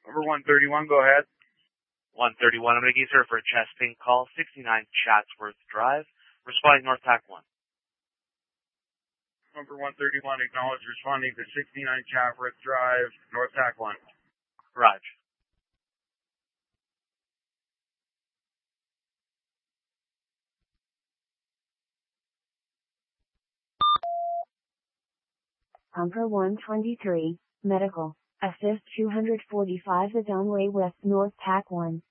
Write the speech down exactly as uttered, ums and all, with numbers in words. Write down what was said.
Number one thirty-one, go ahead. one thirty-one, I'm going to use her for a chest ping call, sixty-nine Chatsworth Drive, responding North Tac one. Number one thirty-one, acknowledge responding to sixty-nine Chatsworth Drive, North Tac one. Raj. Umper one twenty-three, medical, assist two forty-five is on way west North Tac one.